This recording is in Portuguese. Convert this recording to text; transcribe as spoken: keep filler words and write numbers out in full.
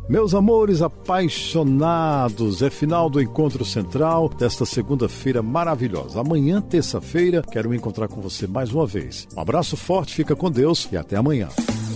Meus amores apaixonados, é final do Encontro Central desta segunda-feira maravilhosa. Amanhã, terça-feira, quero me encontrar com você mais uma vez. Um abraço forte, fica com Deus e até amanhã.